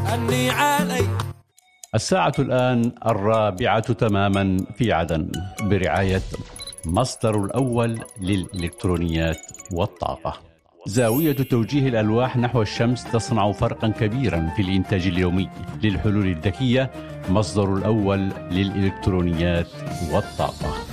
أني علي. الساعة الآن 4 تماما في عدن برعاية مصدر الأول للإلكترونيات والطاقة. زاوية توجيه الألواح نحو الشمس تصنع فرقا كبيرا في الإنتاج اليومي للحلول الذكية. مصدر الأول للإلكترونيات والطاقة.